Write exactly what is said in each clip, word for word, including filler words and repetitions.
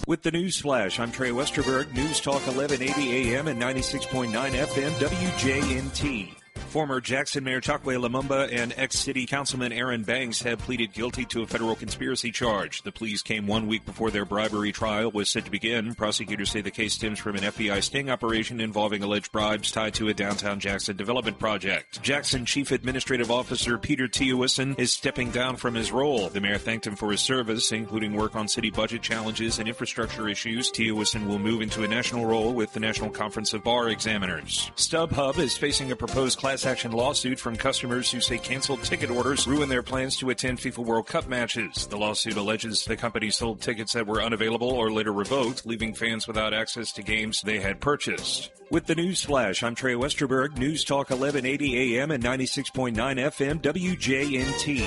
With the News Flash, I'm Trey Westerberg, News Talk eleven eighty A M and ninety-six point nine F M W J N T. Former Jackson Mayor Chokwe Lumumba and ex-city councilman Aaron Banks have pleaded guilty to a federal conspiracy charge. The pleas came one week before their bribery trial was set to begin. Prosecutors say the case stems from an F B I sting operation involving alleged bribes tied to a downtown Jackson development project. Jackson Chief Administrative Officer Peter Tiewison is stepping down from his role. The mayor thanked him for his service, including work on city budget challenges and infrastructure issues. Tiewison will move into a national role with the National Conference of Bar Examiners. StubHub is facing a proposed class action lawsuit from customers who say canceled ticket orders ruin their plans to attend FIFA World Cup matches. The lawsuit alleges the company sold tickets that were unavailable or later revoked, leaving fans without access to games they had purchased. With the News Flash, I'm Trey Westerberg, News Talk eleven eighty A M and ninety-six point nine F M W J N T.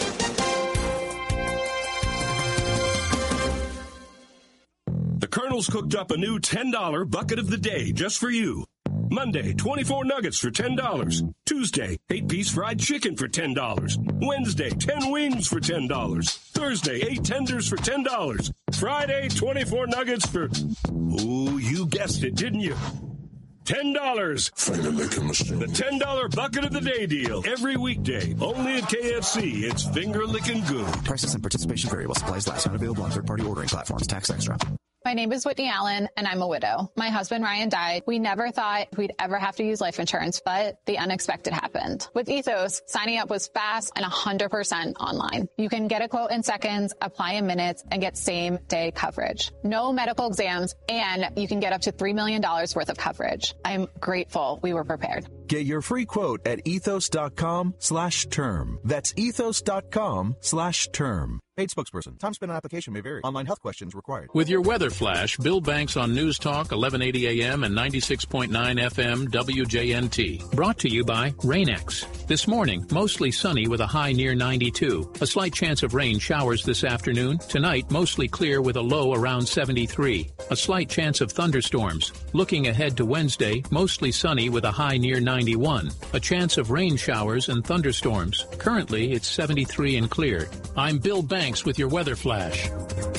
The Colonel's cooked up a new ten dollar bucket of the day just for you. Monday, twenty-four nuggets for ten dollars. Tuesday, eight-piece fried chicken for ten dollars. Wednesday, ten wings for ten dollars. Thursday, eight tenders for ten dollars. Friday, twenty-four nuggets for... Ooh, you guessed it, didn't you? ten dollars. Finger licking machine. The ten dollar bucket of the day deal. Every weekday. Only at K F C. It's finger licking good. Prices and participation vary while supplies last. Not available on third-party ordering platforms. Tax extra. My name is Whitney Allen, and I'm a widow. My husband, Ryan, died. We never thought we'd ever have to use life insurance, but the unexpected happened. With Ethos, signing up was fast and one hundred percent online. You can get a quote in seconds, apply in minutes, and get same-day coverage. No medical exams, and you can get up to three million dollars worth of coverage. I'm grateful we were prepared. Get your free quote at ethos.com slash term. That's ethos.com slash term. Paid spokesperson. Time spent on application may vary. Online health questions required. With your weather flash, Bill Banks on News Talk eleven eighty A M and ninety-six point nine F M W J N T. Brought to you by Rain-X. This morning, mostly sunny with a high near ninety-two. A slight chance of rain showers this afternoon. Tonight, mostly clear with a low around seventy-three. A slight chance of thunderstorms. Looking ahead to Wednesday, mostly sunny with a high near ninety-one. A chance of rain showers and thunderstorms. Currently, it's seventy-three and clear. I'm Bill Banks with your weather flash.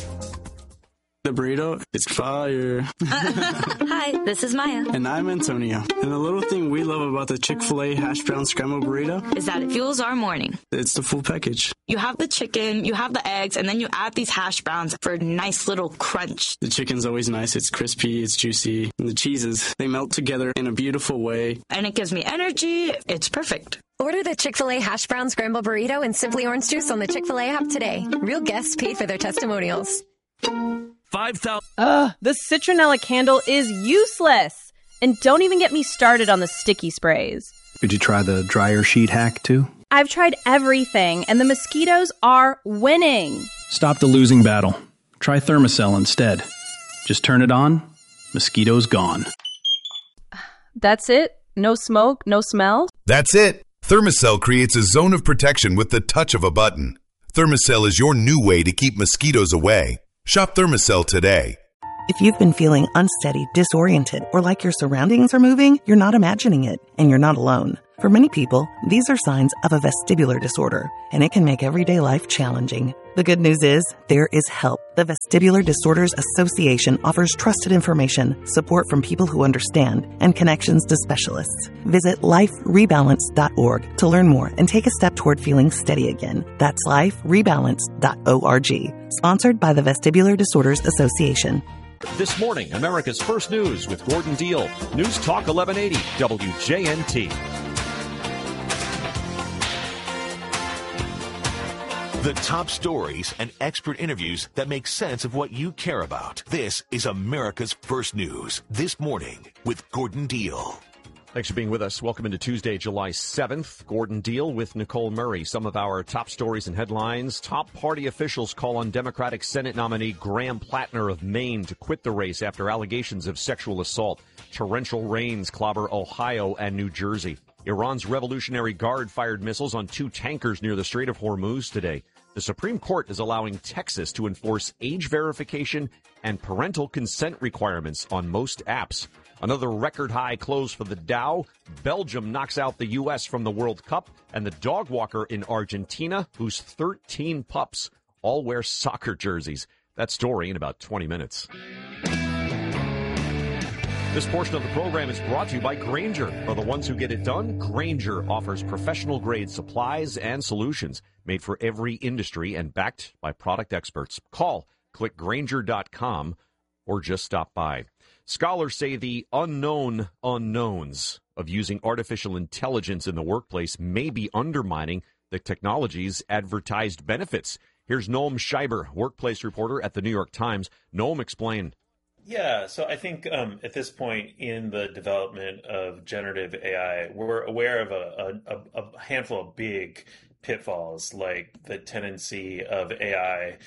The burrito, it's fire. Hi, this is Maya. And I'm Antonio. And the little thing we love about the Chick-fil-A hash brown scrambled burrito is that it fuels our morning. It's the full package. You have the chicken, you have the eggs, and then you add these hash browns for a nice little crunch. The chicken's always nice. It's crispy, it's juicy. And the cheeses, they melt together in a beautiful way. And it gives me energy. It's perfect. Order the Chick-fil-A hash brown scrambled burrito and Simply Orange Juice on the Chick-fil-A app today. Real guests paid for their testimonials. five thousand. Ugh, the citronella candle is useless. And don't even get me started on the sticky sprays. Did you try the dryer sheet hack too? I've tried everything, and the mosquitoes are winning. Stop the losing battle. Try Thermacell instead. Just turn it on, mosquitoes gone. That's it? No smoke, no smell? That's it. Thermacell creates a zone of protection with the touch of a button. Thermacell is your new way to keep mosquitoes away. Shop Thermacell today. If you've been feeling unsteady, disoriented, or like your surroundings are moving, you're not imagining it, and you're not alone. For many people, these are signs of a vestibular disorder, and it can make everyday life challenging. The good news is, there is help. The Vestibular Disorders Association offers trusted information, support from people who understand, and connections to specialists. Visit life rebalance dot org to learn more and take a step toward feeling steady again. That's life rebalance dot org. Sponsored by the Vestibular Disorders Association. This morning, America's First News with Gordon Deal. News Talk eleven eighty W J N T. The top stories and expert interviews that make sense of what you care about. This is America's First News. This morning with Gordon Deal. Thanks for being with us. Welcome into Tuesday, July seventh. Gordon Deal with Nicole Murray. Some of our top stories and headlines. Top party officials call on Democratic Senate nominee Graham Plattner of Maine to quit the race after allegations of sexual assault. Torrential rains clobber Ohio and New Jersey. Iran's Revolutionary Guard fired missiles on two tankers near the Strait of Hormuz today. The Supreme Court is allowing Texas to enforce age verification and parental consent requirements on most apps. Another record high close for the Dow. Belgium knocks out the U S from the World Cup. And the dog walker in Argentina, whose thirteen pups all wear soccer jerseys. That story in about twenty minutes. This portion of the program is brought to you by Grainger. For the ones who get it done, Grainger offers professional-grade supplies and solutions made for every industry and backed by product experts. Call, click Grainger dot com, or just stop by. Scholars say the unknown unknowns of using artificial intelligence in the workplace may be undermining the technology's advertised benefits. Here's Noam Scheiber, workplace reporter at the New York Times. Noam, explain. Yeah, so I think um, at this point in the development of generative A I, we're aware of a, a, a handful of big pitfalls, like the tendency of A I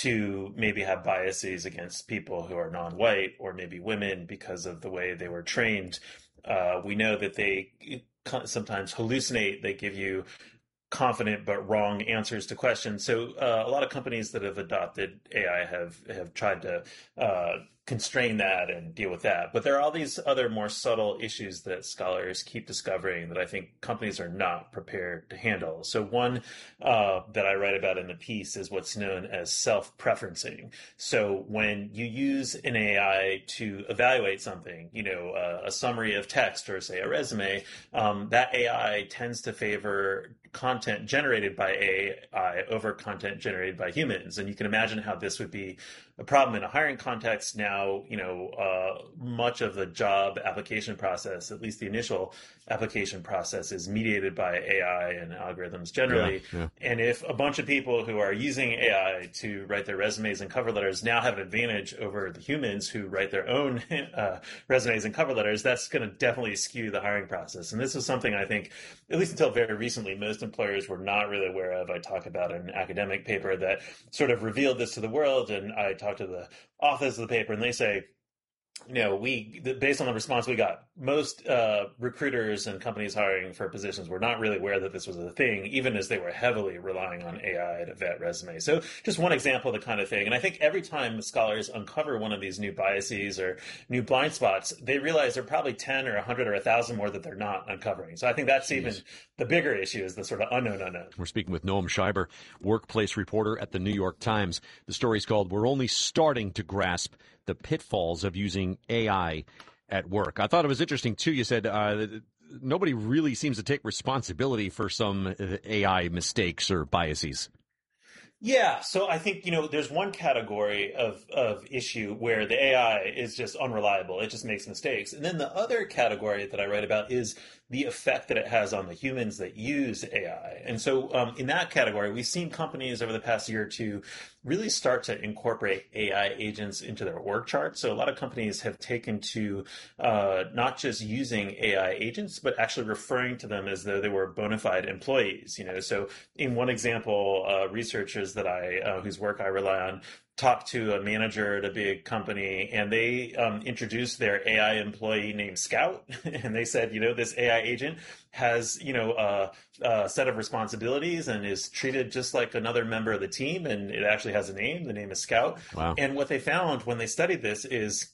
to maybe have biases against people who are non-white or maybe women because of the way they were trained. Uh, we know that they sometimes hallucinate. They give you confident but wrong answers to questions. So uh, a lot of companies that have adopted A I have have tried to uh, constrain that and deal with that. But there are all these other more subtle issues that scholars keep discovering that I think companies are not prepared to handle. So one uh, that I write about in the piece is what's known as self-preferencing. So when you use an A I to evaluate something, you know, uh, a summary of text or say a resume, um, that A I tends to favor content generated by A I over content generated by humans. And you can imagine how this would be a problem in a hiring context. Now, you know, uh, much of the job application process, at least the initial application process, is mediated by A I and algorithms generally. Yeah, yeah. And if a bunch of people who are using A I to write their resumes and cover letters now have an advantage over the humans who write their own uh, resumes and cover letters, that's going to definitely skew the hiring process. And this is something I think, at least until very recently, most employers were not really aware of. I talk about an academic paper that sort of revealed this to the world, and I talked to the authors of the paper, and they say, you know, we, based on the response we got, most uh, recruiters and companies hiring for positions were not really aware that this was a thing, even as they were heavily relying on A I to vet resumes. So just one example of the kind of thing. And I think every time scholars uncover one of these new biases or new blind spots, they realize there are probably ten or one hundred or one thousand more that they're not uncovering. So I think that's Jeez. even the bigger issue, is the sort of unknown unknown. We're speaking with Noam Scheiber, workplace reporter at the New York Times. The story's called "We're Only Starting to Grasp the Pitfalls of Using A I at Work." I thought it was interesting, too. You said uh, nobody really seems to take responsibility for some A I mistakes or biases. Yeah, so I think, you know, there's one category of, of issue where the A I is just unreliable. It just makes mistakes. And then the other category that I write about is the effect that it has on the humans that use A I. And so um, in that category, we've seen companies over the past year or two really start to incorporate A I agents into their org chart. So a lot of companies have taken to uh, not just using A I agents, but actually referring to them as though they were bona fide employees. You know, so in one example, uh, researchers that I uh, whose work I rely on talked to a manager at a big company, and they um, introduced their A I employee named Scout. And they said, you know, this A I agent has, you know, uh, a set of responsibilities and is treated just like another member of the team. And it actually has a name. The name is Scout. Wow. And what they found when they studied this is,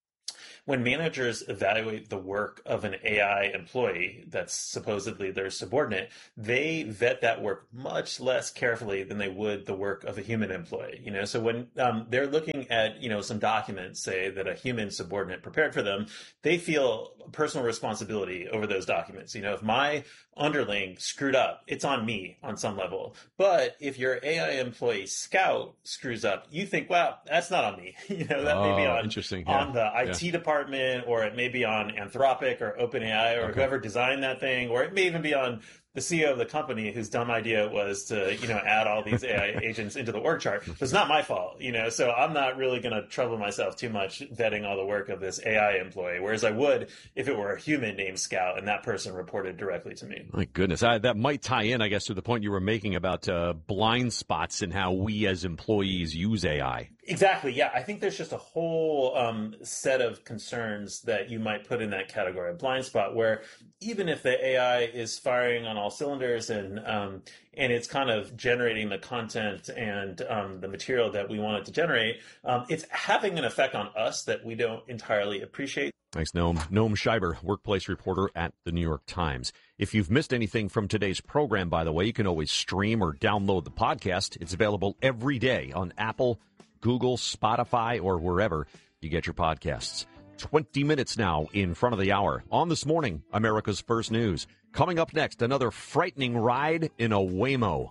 when managers evaluate the work of an A I employee that's supposedly their subordinate, they vet that work much less carefully than they would the work of a human employee. You know, so when um, they're looking at, you know, some documents, say that a human subordinate prepared for them, they feel personal responsibility over those documents. You know, if my underling screwed up, it's on me on some level. But if your A I employee Scout screws up, you think, wow, that's not on me. You know, that oh, may be on, interesting. Yeah. on the I T yeah. department, or it may be on Anthropic or OpenAI or okay. whoever designed that thing, or it may even be on the C E O of the company whose dumb idea it was to, you know, add all these A I agents into the org chart. It's not my fault, you know, so I'm not really going to trouble myself too much vetting all the work of this A I employee, whereas I would if it were a human named Scout and that person reported directly to me. My goodness. I, that might tie in, I guess, to the point you were making about uh, blind spots and how we as employees use A I. Exactly. Yeah. I think there's just a whole um, set of concerns that you might put in that category of blind spot, where even if the A I is firing on all cylinders and um, and it's kind of generating the content and um, the material that we want it to generate, um, it's having an effect on us that we don't entirely appreciate. Thanks, Noam. Noam Scheiber, workplace reporter at the New York Times. If you've missed anything from today's program, by the way, you can always stream or download the podcast. It's available every day on Apple, Google, Spotify, or wherever you get your podcasts. twenty minutes now in front of the hour. On This Morning, America's First News. Coming up next, another frightening ride in a Waymo.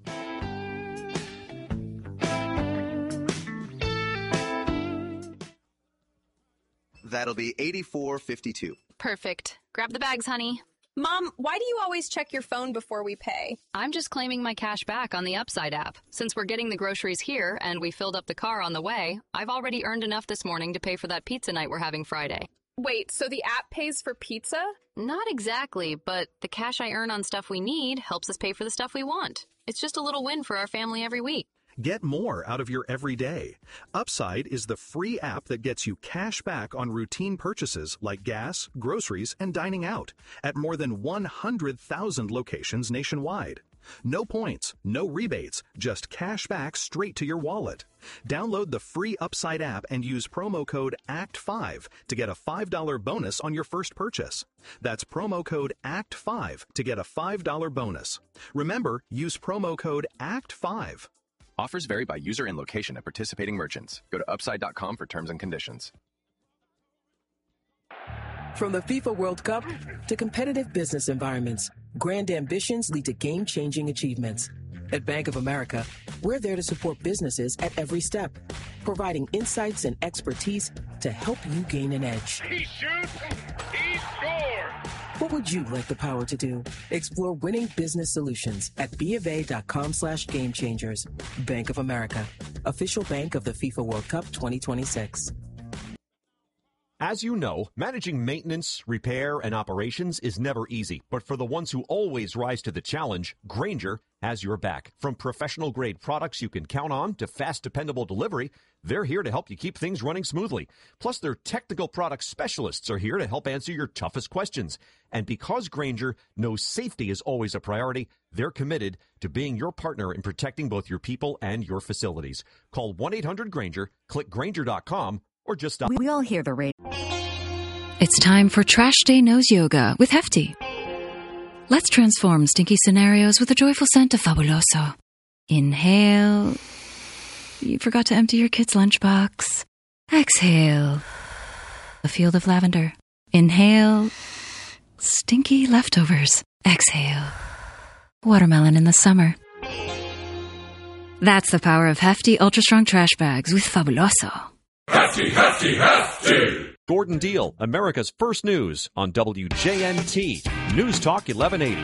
That'll be eighty-four fifty-two. Perfect. Grab the bags, honey. Mom, why do you always check your phone before we pay? I'm just claiming my cash back on the Upside app. Since we're getting the groceries here and we filled up the car on the way, I've already earned enough this morning to pay for that pizza night we're having Friday. Wait, so the app pays for pizza? Not exactly, but the cash I earn on stuff we need helps us pay for the stuff we want. It's just a little win for our family every week. Get more out of your everyday. Upside is the free app that gets you cash back on routine purchases like gas, groceries, and dining out at more than one hundred thousand locations nationwide. No points, no rebates, just cash back straight to your wallet. Download the free Upside app and use promo code A C T five to get a five dollars bonus on your first purchase. That's promo code A C T five to get a five dollars bonus. Remember, use promo code A C T five. Offers vary by user and location at participating merchants. Go to upside dot com for terms and conditions. From the FIFA World Cup to competitive business environments, grand ambitions lead to game-changing achievements. At Bank of America, we're there to support businesses at every step, providing insights and expertise to help you gain an edge. He shoots, he scores! What would you like the power to do? Explore winning business solutions at bofa.com slash game changers. Bank of America, official bank of the FIFA World Cup twenty twenty-six. As you know, managing maintenance, repair, and operations is never easy. But for the ones who always rise to the challenge, Grainger has your back. From professional-grade products you can count on to fast, dependable delivery, they're here to help you keep things running smoothly. Plus, their technical product specialists are here to help answer your toughest questions. And because Grainger knows safety is always a priority, they're committed to being your partner in protecting both your people and your facilities. Call one eight hundred Grainger, click Grainger dot com, or just stop. We all hear the rate. It's time for Trash Day Nose Yoga with Hefty. Let's transform stinky scenarios with the joyful scent of Fabuloso. Inhale. You forgot to empty your kid's lunchbox. Exhale. A field of lavender. Inhale. Stinky leftovers. Exhale. Watermelon in the summer. That's the power of Hefty Ultra Strong Trash Bags with Fabuloso. Hefty, hefty, hefty! Gordon Deal, America's First News on W J N T. News Talk eleven eighty.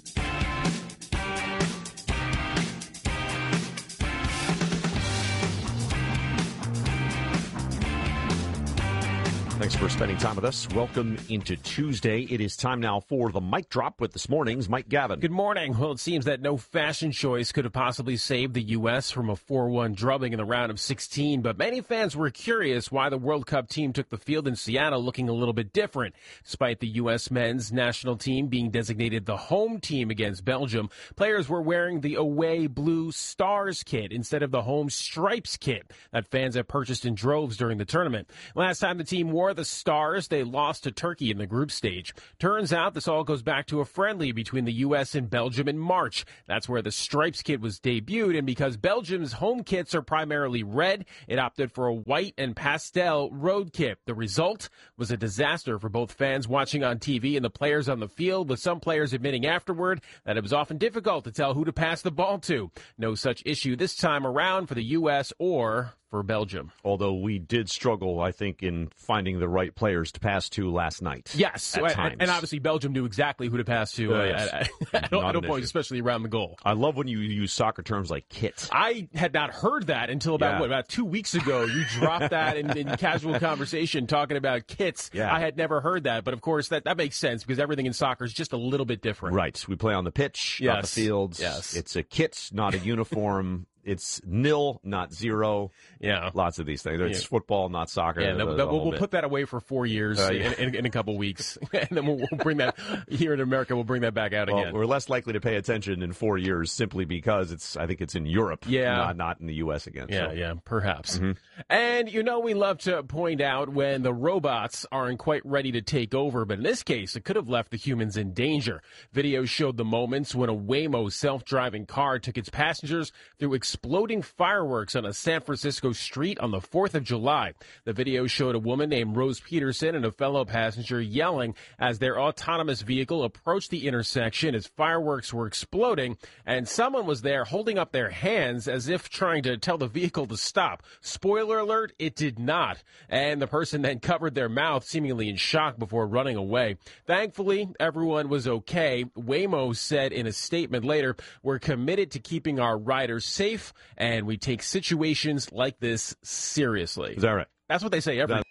Thanks for spending time with us. Welcome into Tuesday. It is time now for the Mic Drop with this morning's Mike Gavin. Good morning. Well, it seems that no fashion choice could have possibly saved the U S from a four one drubbing in the round of sixteen, but many fans were curious why the World Cup team took the field in Seattle looking a little bit different. Despite the U S men's national team being designated the home team against Belgium, players were wearing the away blue stars kit instead of the home stripes kit that fans have purchased in droves during the tournament. Last time the team wore the stars, they lost to Turkey in the group stage. Turns out this all goes back to a friendly between the U S and Belgium in March. That's where the stripes kit was debuted, and because Belgium's home kits are primarily red, it opted for a white and pastel road kit. The result was a disaster for both fans watching on T V and the players on the field, with some players admitting afterward that it was often difficult to tell who to pass the ball to. No such issue this time around for the U S or for Belgium. Although we did struggle, I think, in finding the right players to pass to last night. Yes, and, and obviously Belgium knew exactly who to pass to uh, uh, yes. at, at, at no point, especially around the goal. I love when you use soccer terms like kit. I had not heard that until about, yeah. what, about two weeks ago. You dropped that in, in casual conversation talking about kits. Yeah. I had never heard that, but of course that, that makes sense because everything in soccer is just a little bit different. Right. We play on the pitch, yes. not the fields. Yes. It's a kit, not a uniform. It's nil, not zero. Yeah. Lots of these things. It's yeah. football, not soccer. Yeah, that, that, we'll, we'll put that away for four years uh, yeah. in, in, in a couple weeks. And then we'll, we'll bring that, here in America, we'll bring that back out well, again. We're less likely to pay attention in four years simply because it's, I think it's in Europe, yeah. not, not in the U S again. Yeah, so. yeah, perhaps. Mm-hmm. And, you know, we love to point out when the robots aren't quite ready to take over, but in this case, it could have left the humans in danger. Videos showed the moments when a Waymo self-driving car took its passengers through explosive exploding fireworks on a San Francisco street on the fourth of July. The video showed a woman named Rose Peterson and a fellow passenger yelling as their autonomous vehicle approached the intersection as fireworks were exploding, and someone was there holding up their hands as if trying to tell the vehicle to stop. Spoiler alert, it did not. And the person then covered their mouth, seemingly in shock, before running away. Thankfully, everyone was okay. Waymo said in a statement later, "We're committed to keeping our riders safe, and we take situations like this seriously." Is that right? That's what they say every that,